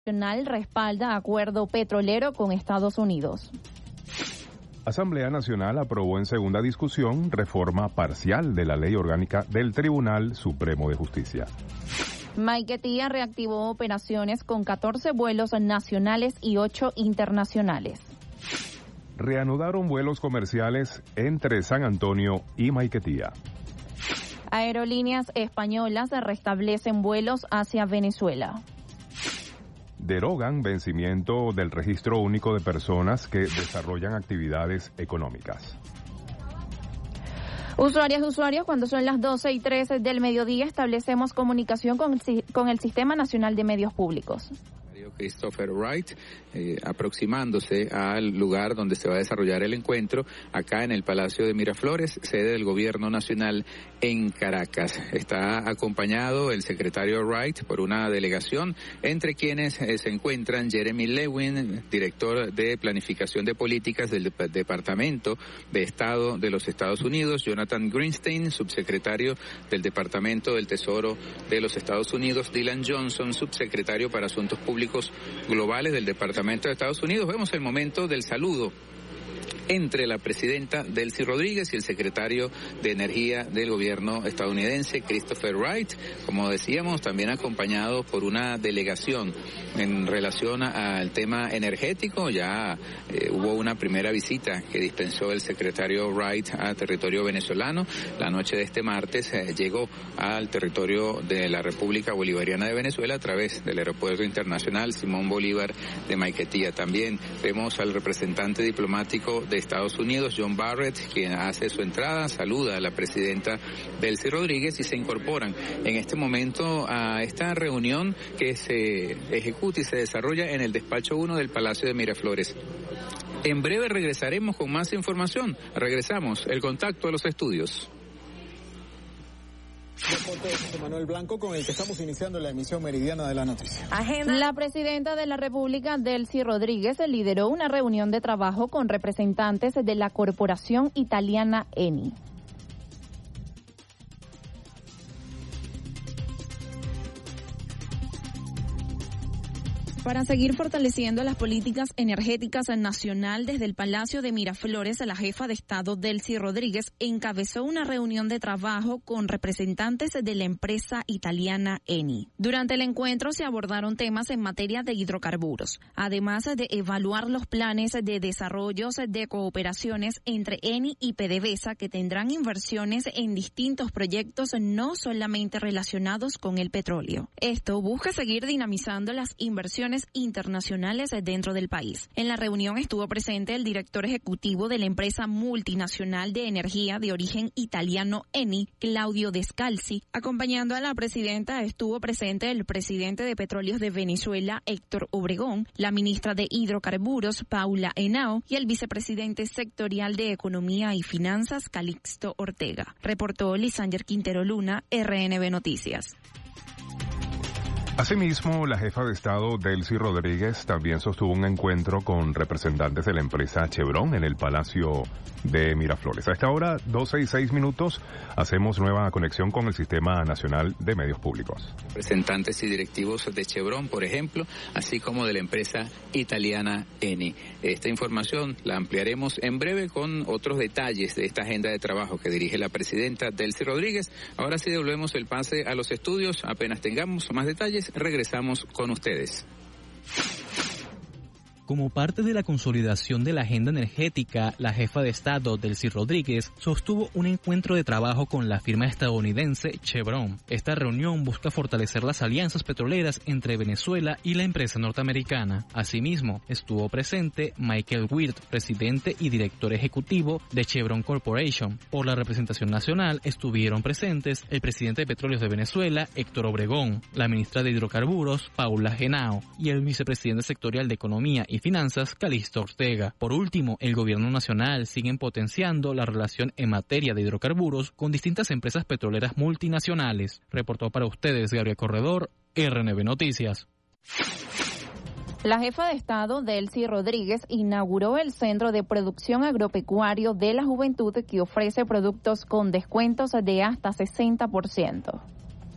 Nacional respalda acuerdo petrolero con Estados Unidos. Asamblea Nacional aprobó en segunda discusión reforma parcial de la ley orgánica del Tribunal Supremo de Justicia. Maiquetía reactivó operaciones con 14 vuelos nacionales y 8 internacionales. Reanudaron vuelos comerciales entre San Antonio y Maiquetía. Aerolíneas españolas restablecen vuelos hacia Venezuela. Derogan vencimiento del registro único de personas que desarrollan actividades económicas. Usuarias y usuarios, cuando son las 12:13 del mediodía, establecemos comunicación con el Sistema Nacional de Medios Públicos. Christopher Wright, aproximándose al lugar donde se va a desarrollar el encuentro, acá en el Palacio de Miraflores, sede del Gobierno Nacional en Caracas. Está acompañado el secretario Wright por una delegación, entre quienes se encuentran Jeremy Lewin, director de Planificación de Políticas del Departamento de Estado de los Estados Unidos, Jonathan Greenstein, subsecretario del Departamento del Tesoro de los Estados Unidos, Dylan Johnson, subsecretario para Asuntos Públicos Globales del Departamento de Estados Unidos. Vemos el momento del saludo entre la presidenta Delcy Rodríguez y el secretario de Energía del gobierno estadounidense, Christopher Wright, como decíamos, también acompañado por una delegación en relación al tema energético. Ya hubo una primera visita que dispensó el secretario Wright a territorio venezolano. La noche de este martes llegó al territorio de la República Bolivariana de Venezuela a través del Aeropuerto Internacional Simón Bolívar de Maiquetía. También vemos al representante diplomático de Estados Unidos, John Barrett, quien hace su entrada, saluda a la presidenta Delcy Rodríguez y se incorporan en este momento a esta reunión que se ejecuta y se desarrolla en el despacho 1 del Palacio de Miraflores. En breve regresaremos con más información. Regresamos, el contacto a los estudios. Manuel Blanco, con el que estamos iniciando la emisión meridiana de la noticia. La presidenta de la República, Delcy Rodríguez, lideró una reunión de trabajo con representantes de la corporación italiana Eni. Para seguir fortaleciendo las políticas energéticas nacional, desde el Palacio de Miraflores, la jefa de Estado, Delcy Rodríguez, encabezó una reunión de trabajo con representantes de la empresa italiana Eni. Durante el encuentro se abordaron temas en materia de hidrocarburos, además de evaluar los planes de desarrollos de cooperaciones entre Eni y PDVSA, que tendrán inversiones en distintos proyectos no solamente relacionados con el petróleo. Esto busca seguir dinamizando las inversiones internacionales dentro del país. En la reunión estuvo presente el director ejecutivo de la empresa multinacional de energía de origen italiano Eni, Claudio Descalzi. Acompañando a la presidenta estuvo presente el presidente de Petróleos de Venezuela, Héctor Obregón, la ministra de Hidrocarburos, Paula Henao, y el vicepresidente sectorial de Economía y Finanzas, Calixto Ortega. Reportó Lisander Quintero Luna, RNB Noticias. Asimismo, la jefa de Estado, Delcy Rodríguez, también sostuvo un encuentro con representantes de la empresa Chevron en el Palacio de Miraflores. A esta hora, 12:06, hacemos nueva conexión con el Sistema Nacional de Medios Públicos. Representantes y directivos de Chevron, por ejemplo, así como de la empresa italiana Eni. Esta información la ampliaremos en breve con otros detalles de esta agenda de trabajo que dirige la presidenta Delcy Rodríguez. Ahora sí devolvemos el pase a los estudios. Apenas tengamos más detalles, regresamos con ustedes. Como parte de la consolidación de la agenda energética, la jefa de Estado, Delcy Rodríguez, sostuvo un encuentro de trabajo con la firma estadounidense Chevron. Esta reunión busca fortalecer las alianzas petroleras entre Venezuela y la empresa norteamericana. Asimismo, estuvo presente Michael Wirth, presidente y director ejecutivo de Chevron Corporation. Por la representación nacional estuvieron presentes el presidente de Petróleos de Venezuela, Héctor Obregón, la ministra de Hidrocarburos, Paula Henao, y el vicepresidente sectorial de Economía y Finanzas, Calixto Ortega. Por último, el gobierno nacional sigue potenciando la relación en materia de hidrocarburos con distintas empresas petroleras multinacionales. Reportó para ustedes Gabriel Corredor, RNB Noticias. La jefa de Estado, Delcy Rodríguez, inauguró el Centro de Producción Agropecuario de la Juventud, que ofrece productos con descuentos de hasta 60%.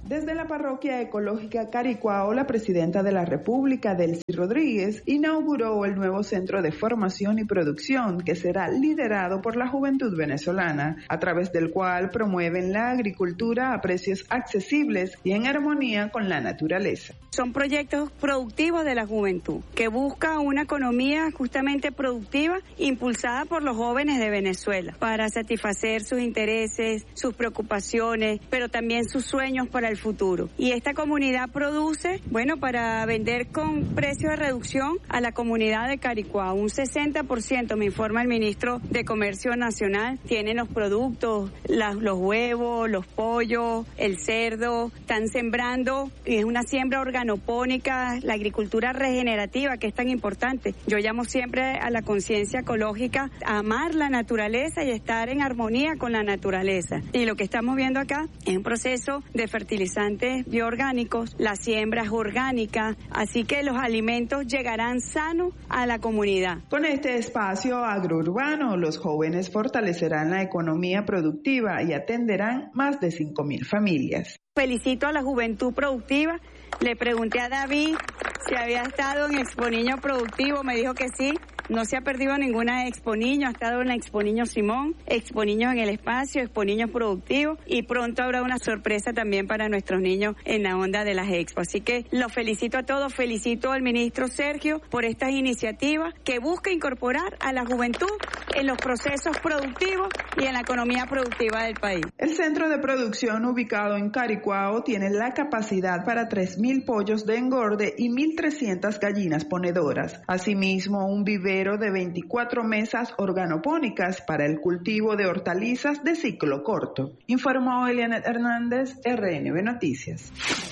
Desde la parroquia ecológica Caricuao, la presidenta de la República, Delcy Rodríguez, inauguró el nuevo centro de formación y producción que será liderado por la juventud venezolana, a través del cual promueven la agricultura a precios accesibles y en armonía con la naturaleza. Son proyectos productivos de la juventud, que busca una economía justamente productiva, impulsada por los jóvenes de Venezuela, para satisfacer sus intereses, sus preocupaciones, pero también sus sueños para el futuro. Y esta comunidad produce, para vender con precio de reducción a la comunidad de Caricuao. Un 60%, me informa el ministro de Comercio Nacional, tienen los productos, los huevos, los pollos, el cerdo, están sembrando, y es una siembra organopónica, la agricultura regenerativa, que es tan importante. Yo llamo siempre a la conciencia ecológica, a amar la naturaleza y estar en armonía con la naturaleza. Y lo que estamos viendo acá es un proceso de fertilización bioorgánicos, la siembra es orgánica, así que los alimentos llegarán sanos a la comunidad. Con este espacio agrourbano, los jóvenes fortalecerán la economía productiva y atenderán más de 5.000 familias. Felicito a la juventud productiva. Le pregunté a David si había estado en Expo Niño Productivo, me dijo que sí. No se ha perdido ninguna Expo Niño, ha estado en la Expo Niño Simón, Expo Niños en el Espacio, Expo Niños Productivos, y pronto habrá una sorpresa también para nuestros niños en la onda de las Expo. Así que los felicito a todos, felicito al ministro Sergio por estas iniciativas que busca incorporar a la juventud en los procesos productivos y en la economía productiva del país. El centro de producción ubicado en Caricuao tiene la capacidad para 3.000 pollos de engorde y 1.300 gallinas ponedoras. Asimismo, un vivero de 24 mesas organopónicas para el cultivo de hortalizas de ciclo corto. Informó Elianet Hernández, RNB Noticias.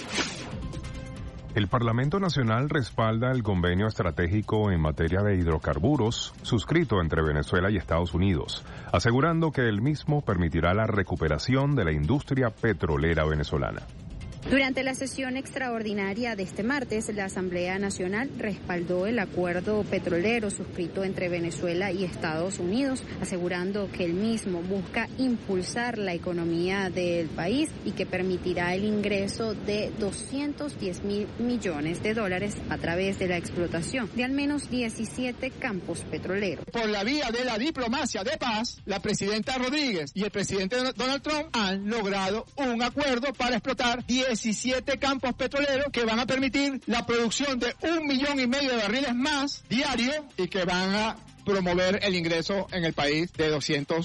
El Parlamento Nacional respalda el convenio estratégico en materia de hidrocarburos suscrito entre Venezuela y Estados Unidos, asegurando que el mismo permitirá la recuperación de la industria petrolera venezolana. Durante la sesión extraordinaria de este martes, la Asamblea Nacional respaldó el acuerdo petrolero suscrito entre Venezuela y Estados Unidos, asegurando que el mismo busca impulsar la economía del país y que permitirá el ingreso de $210.000 millones a través de la explotación de al menos 17 campos petroleros. Por la vía de la diplomacia de paz, la presidenta Rodríguez y el presidente Donald Trump han logrado un acuerdo para explotar 17 campos petroleros que van a permitir la producción de 1,5 millones de barriles más diarios y que van a promover el ingreso en el país de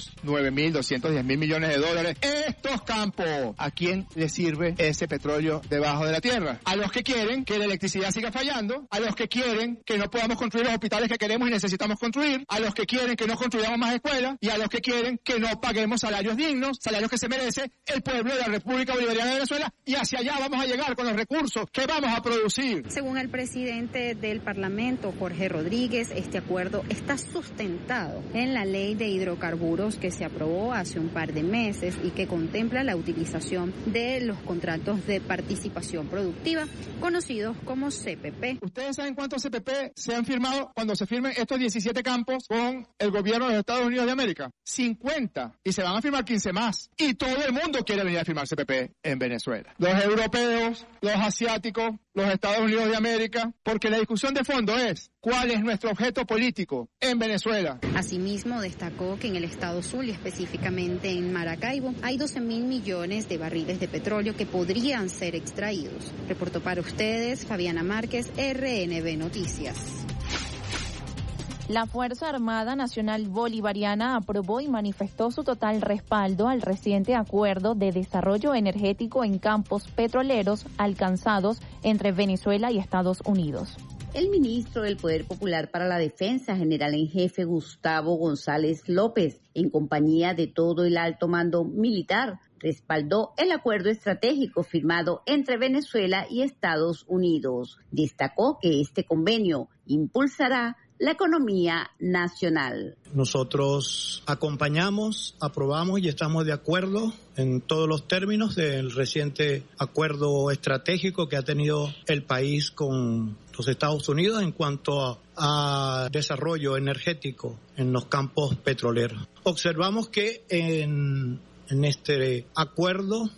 $210.000 millones. Estos campos, ¿a quién le sirve ese petróleo debajo de la tierra? A los que quieren que la electricidad siga fallando, a los que quieren que no podamos construir los hospitales que queremos y necesitamos construir, a los que quieren que no construyamos más escuelas y a los que quieren que no paguemos salarios dignos, salarios que se merece el pueblo de la República Bolivariana de Venezuela, y hacia allá vamos a llegar con los recursos que vamos a producir. Según el presidente del Parlamento, Jorge Rodríguez, este acuerdo está sustentado en la ley de hidrocarburos que se aprobó hace un par de meses y que contempla la utilización de los contratos de participación productiva, conocidos como CPP. ¿Ustedes saben cuántos CPP se han firmado cuando se firmen estos 17 campos con el gobierno de los Estados Unidos de América? 50. Y se van a firmar 15 más. Y todo el mundo quiere venir a firmar CPP en Venezuela. Los europeos, los asiáticos, los Estados Unidos de América, porque la discusión de fondo es ¿cuál es nuestro objeto político en Venezuela? Asimismo, destacó que en el estado Zulia, específicamente en Maracaibo, hay 12.000 millones de barriles de petróleo que podrían ser extraídos. Reportó para ustedes Fabiana Márquez, RNB Noticias. La Fuerza Armada Nacional Bolivariana aprobó y manifestó su total respaldo al reciente acuerdo de desarrollo energético en campos petroleros alcanzados entre Venezuela y Estados Unidos. El ministro del Poder Popular para la Defensa, general en jefe Gustavo González López, en compañía de todo el alto mando militar, respaldó el acuerdo estratégico firmado entre Venezuela y Estados Unidos. Destacó que este convenio impulsará la economía nacional. Nosotros acompañamos, aprobamos y estamos de acuerdo en todos los términos del reciente acuerdo estratégico que ha tenido el país con los Estados Unidos en cuanto a desarrollo energético en los campos petroleros. Observamos que en este acuerdo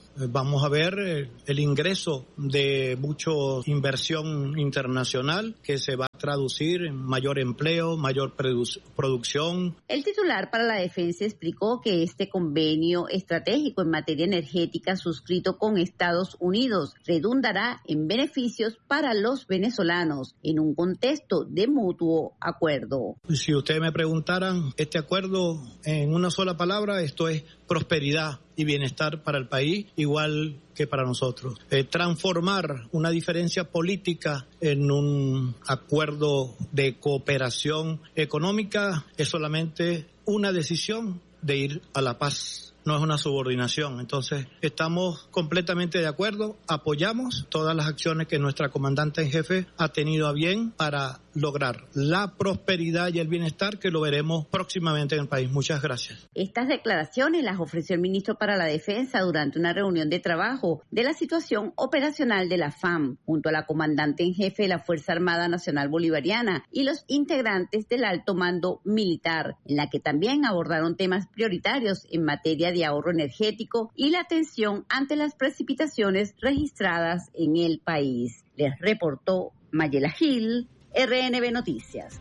Vamos a ver el ingreso de mucha inversión internacional que se va a traducir en mayor empleo, mayor producción. El titular para la defensa explicó que este convenio estratégico en materia energética suscrito con Estados Unidos redundará en beneficios para los venezolanos en un contexto de mutuo acuerdo. Si ustedes me preguntaran, este acuerdo en una sola palabra, esto es prosperidad y bienestar para el país, igual que para nosotros. Transformar una diferencia política en un acuerdo de cooperación económica es solamente una decisión de ir a la paz. No es una subordinación. Entonces, estamos completamente de acuerdo, apoyamos todas las acciones que nuestra comandante en jefe ha tenido a bien para lograr la prosperidad y el bienestar que lo veremos próximamente en el país. Muchas gracias. Estas declaraciones las ofreció el ministro para la Defensa durante una reunión de trabajo de la situación operacional de la FAM, junto a la comandante en jefe de la Fuerza Armada Nacional Bolivariana y los integrantes del alto mando militar, en la que también abordaron temas prioritarios en materia de ahorro energético y la atención ante las precipitaciones registradas en el país. Les reportó Mayela Gil, RNB Noticias.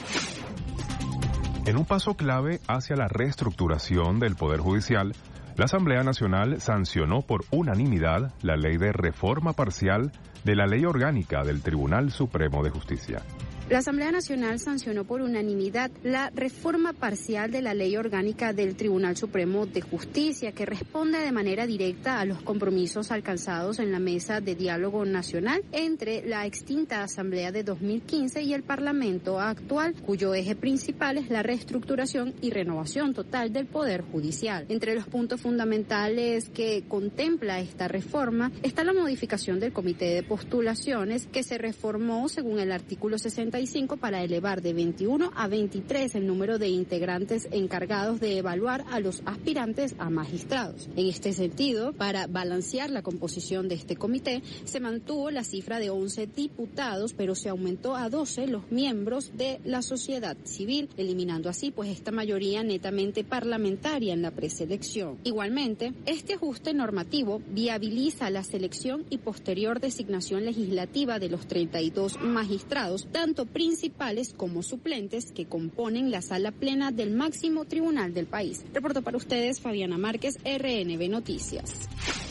En un paso clave hacia la reestructuración del Poder Judicial, la Asamblea Nacional sancionó por unanimidad la ley de reforma parcial de la Ley Orgánica del Tribunal Supremo de Justicia. La Asamblea Nacional sancionó por unanimidad la reforma parcial de la Ley Orgánica del Tribunal Supremo de Justicia, que responde de manera directa a los compromisos alcanzados en la Mesa de Diálogo Nacional entre la extinta Asamblea de 2015 y el Parlamento actual, cuyo eje principal es la reestructuración y renovación total del Poder Judicial. Entre los puntos fundamentales que contempla esta reforma está la modificación del Comité de Postulaciones, que se reformó según el artículo 65 para elevar de 21 a 23 el número de integrantes encargados de evaluar a los aspirantes a magistrados. En este sentido, para balancear la composición de este comité, se mantuvo la cifra de 11 diputados, pero se aumentó a 12 los miembros de la sociedad civil, eliminando así esta mayoría netamente parlamentaria en la preselección. Igualmente, este ajuste normativo viabiliza la selección y posterior designación legislativa de los 32 magistrados, tanto principales como suplentes, que componen la sala plena del máximo tribunal del país. Reportó para ustedes Fabiana Márquez, RNB Noticias.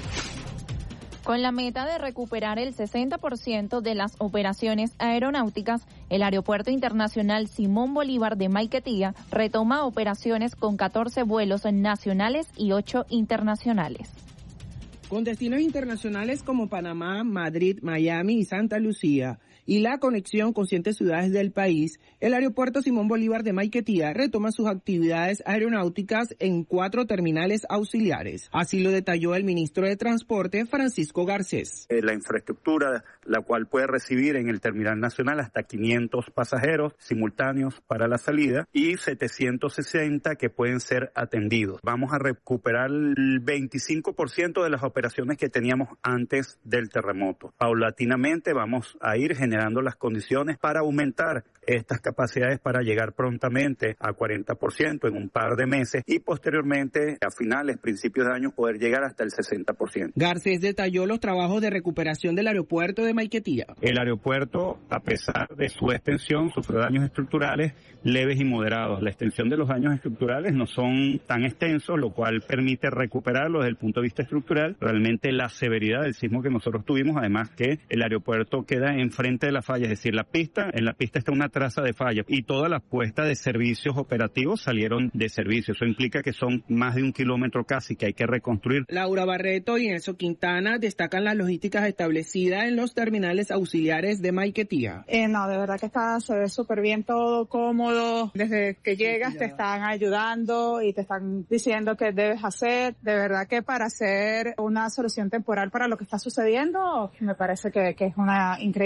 Con la meta de recuperar el 60% de las operaciones aeronáuticas, el Aeropuerto Internacional Simón Bolívar de Maiquetía retoma operaciones con 14 vuelos nacionales y 8 internacionales. Con destinos internacionales como Panamá, Madrid, Miami y Santa Lucía, y la conexión con 7 ciudades del país, el Aeropuerto Simón Bolívar de Maiquetía retoma sus actividades aeronáuticas en 4 terminales auxiliares. Así lo detalló el ministro de Transporte, Francisco Garcés. La infraestructura, la cual puede recibir en el terminal nacional hasta 500 pasajeros simultáneos para la salida y 760 que pueden ser atendidos. Vamos a recuperar el 25% de las operaciones que teníamos antes del terremoto. Paulatinamente vamos a ir generando las condiciones para aumentar estas capacidades para llegar prontamente a 40% en un par de meses y posteriormente a finales, principios de año poder llegar hasta el 60%. Garcés detalló los trabajos de recuperación del aeropuerto de Maiquetía. El aeropuerto, a pesar de su extensión, sufrió daños estructurales leves y moderados. La extensión de los daños estructurales no son tan extensos, lo cual permite recuperarlo desde el punto de vista estructural. Realmente la severidad del sismo que nosotros tuvimos, además que el aeropuerto queda enfrente de la falla, es decir, en la pista está una traza de falla y todas las puestas de servicios operativos salieron de servicio. Eso implica que son más de 1 kilómetro casi que hay que reconstruir. Laura Barreto y Enzo Quintana destacan las logísticas establecidas en los terminales auxiliares de Maiquetía. No, de verdad que se ve súper bien todo, cómodo. Desde que llegas te están ayudando y te están diciendo qué debes hacer. De verdad que para hacer una solución temporal para lo que está sucediendo, me parece que es una increíble opción.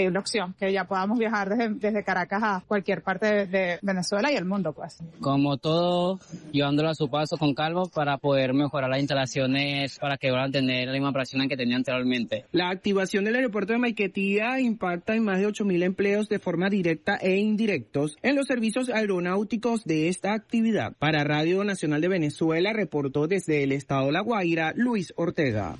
bueno, que ya podamos viajar desde Caracas a cualquier parte de Venezuela y el mundo, pues. Como todo, llevándolo a su paso con calma para poder mejorar las instalaciones para que vuelvan a tener la misma operación que tenían anteriormente. La activación del aeropuerto de Maiquetía impacta en más de 8.000 empleos de forma directa e indirectos en los servicios aeronáuticos de esta actividad. Para Radio Nacional de Venezuela reportó desde el estado La Guaira, Luis Ortega.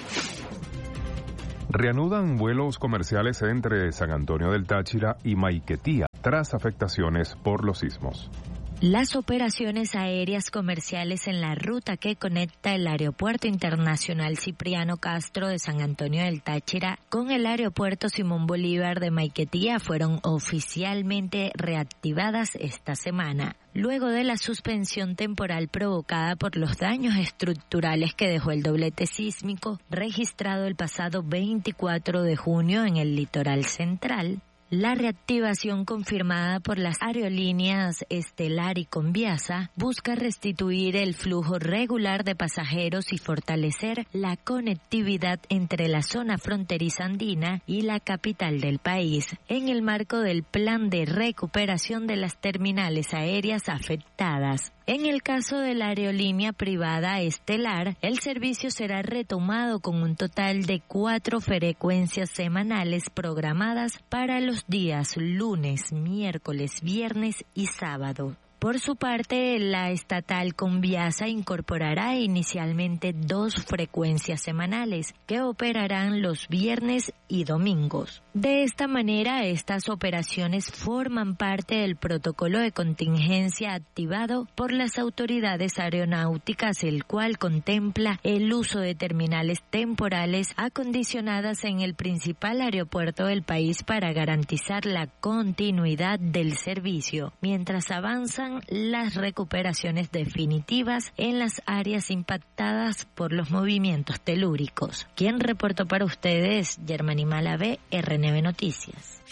Reanudan vuelos comerciales entre San Antonio del Táchira y Maiquetía tras afectaciones por los sismos. Las operaciones aéreas comerciales en la ruta que conecta el Aeropuerto Internacional Cipriano Castro de San Antonio del Táchira con el Aeropuerto Simón Bolívar de Maiquetía fueron oficialmente reactivadas esta semana, luego de la suspensión temporal provocada por los daños estructurales que dejó el doblete sísmico registrado el pasado 24 de junio en el litoral central. La reactivación confirmada por las aerolíneas Estelar y Conviasa busca restituir el flujo regular de pasajeros y fortalecer la conectividad entre la zona fronteriza andina y la capital del país, en el marco del plan de recuperación de las terminales aéreas afectadas. En el caso de la aerolínea privada Estelar, el servicio será retomado con un total de 4 frecuencias semanales programadas para los días lunes, miércoles, viernes y sábado. Por su parte, la estatal Conviasa incorporará inicialmente 2 frecuencias semanales que operarán los viernes y domingos. De esta manera, estas operaciones forman parte del protocolo de contingencia activado por las autoridades aeronáuticas, el cual contempla el uso de terminales temporales acondicionadas en el principal aeropuerto del país para garantizar la continuidad del servicio, mientras avanzan las recuperaciones definitivas en las áreas impactadas por los movimientos telúricos. ¿Quién reportó para ustedes? Germany Malavé, RNB Noticias.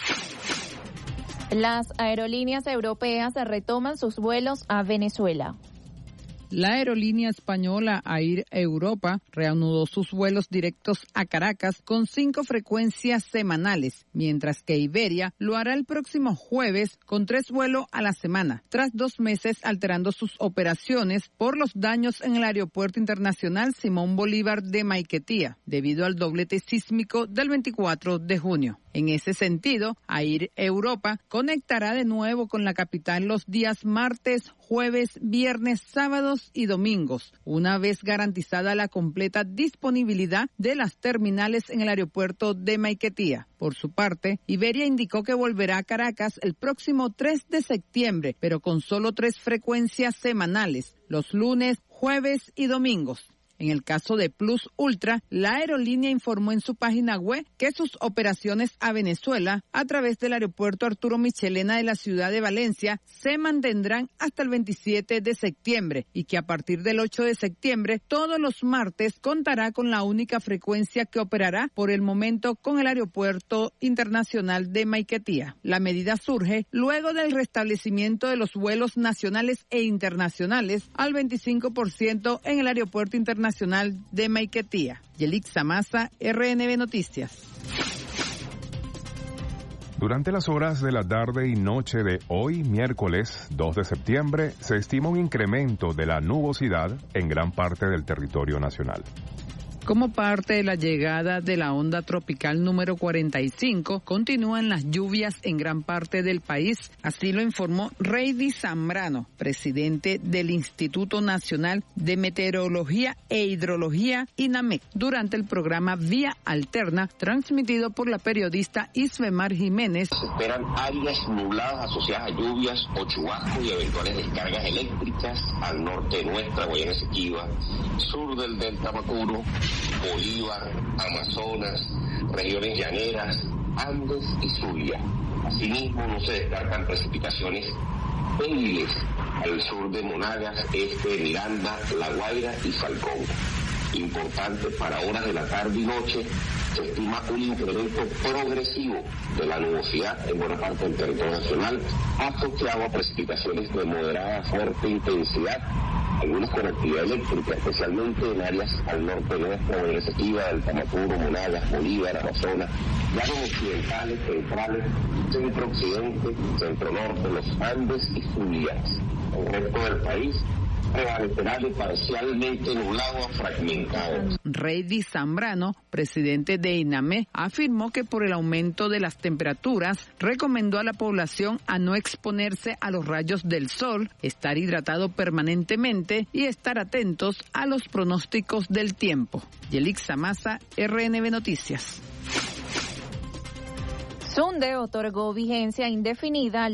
Las aerolíneas europeas retoman sus vuelos a Venezuela. La aerolínea española Air Europa reanudó sus vuelos directos a Caracas con 5 frecuencias semanales, mientras que Iberia lo hará el próximo jueves con 3 vuelos a la semana, tras 2 meses alterando sus operaciones por los daños en el Aeropuerto Internacional Simón Bolívar de Maiquetía, debido al doblete sísmico del 24 de junio. En ese sentido, Air Europa conectará de nuevo con la capital los días martes, jueves, viernes, sábados y domingos, una vez garantizada la completa disponibilidad de las terminales en el aeropuerto de Maiquetía. Por su parte, Iberia indicó que volverá a Caracas el próximo 3 de septiembre, pero con solo 3 frecuencias semanales, los lunes, jueves y domingos. En el caso de Plus Ultra, la aerolínea informó en su página web que sus operaciones a Venezuela a través del aeropuerto Arturo Michelena de la ciudad de Valencia se mantendrán hasta el 27 de septiembre y que a partir del 8 de septiembre todos los martes contará con la única frecuencia que operará por el momento con el aeropuerto internacional de Maiquetía. La medida surge luego del restablecimiento de los vuelos nacionales e internacionales al 25% en el aeropuerto internacional de Maiquetía. Yelixa Maza, RNB Noticias. Durante las horas de la tarde y noche de hoy, miércoles 2 de septiembre, se estima un incremento de la nubosidad en gran parte del territorio nacional. Como parte de la llegada de la onda tropical número 45, continúan las lluvias en gran parte del país. Así lo informó Reidy Zambrano, presidente del Instituto Nacional de Meteorología e Hidrología, INAMEC, durante el programa Vía Alterna, transmitido por la periodista Isbemar Jiménez. Se esperan áreas nubladas asociadas a lluvias o chubascos y eventuales descargas eléctricas al norte de nuestra Guayana Esequiba, sur del Delta Macuro, Bolívar, Amazonas, regiones llaneras, Andes y Zulia. Asimismo, no se descartan precipitaciones débiles al sur de Monagas, este de Miranda, La Guaira y Falcón. importante para horas de la tarde y noche. Se estima un incremento progresivo de la nubosidad en buena parte del territorio nacional, asociado a precipitaciones de moderada a fuerte intensidad, algunas con actividad eléctrica, especialmente en áreas al norte nuestro, en Esequiba, del Tamacuro, Monagas, Bolívar, Amazonas, llanos occidentales, centrales, centro-occidente, centro-norte, los Andes y Zulias. El resto del país prevalecerá de parcialmente nublado a fragmentado. Reidy Zambrano, presidente de INAME, afirmó que por el aumento de las temperaturas recomendó a la población a no exponerse a los rayos del sol, estar hidratado permanentemente y estar atentos a los pronósticos del tiempo. Yelixa Maza, RNB Noticias. SUNDE otorgó vigencia indefinida al